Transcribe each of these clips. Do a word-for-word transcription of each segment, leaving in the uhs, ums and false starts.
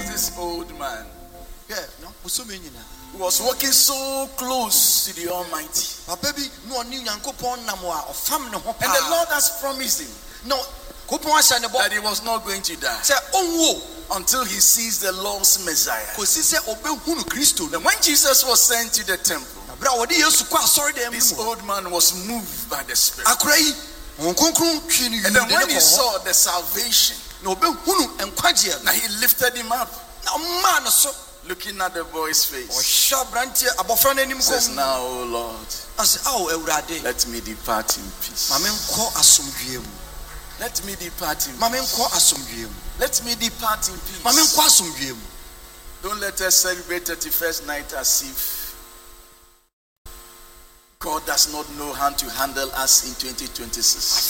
was this old man. Yeah, no, He was walking so close to the Almighty. and the Lord has promised him no, that he was not going to die until he sees the Lord's Messiah. And when Jesus was sent to the temple, this old man was moved by the Spirit. And then when he saw the salvation, now he lifted him up, looking at the boy's face. Says, now, oh Lord, let me depart in peace. Let me depart in peace. Let me depart in peace. Don't let us celebrate thirty-first night as if God does not know how to handle us in twenty twenty-six.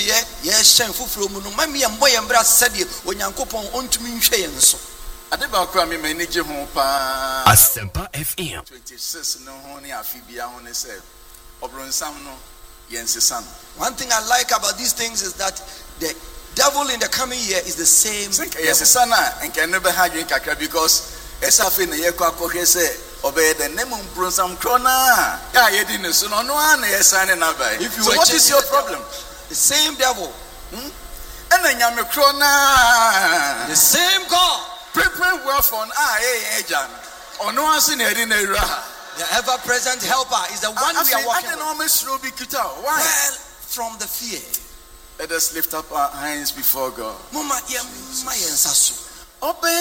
Asempa F M. twenty-six no honey afibia honey say obronsam no yensesan. One thing I like about these things is that the devil in the coming year is the same. Yensesan and can never have you kakra because esafe na ye kwa kokhe say obey the name of bronsam krona. Ya ye di no so no no na yesan na bai. If you so what is your problem? The same devil. Hmm? And nyame krona. The same God. Prepare well for an eye agent. Or no one seen it in a The ever-present helper is the one we are walking with. Why? Well, from the fear. Let us lift up our hands before God. Obey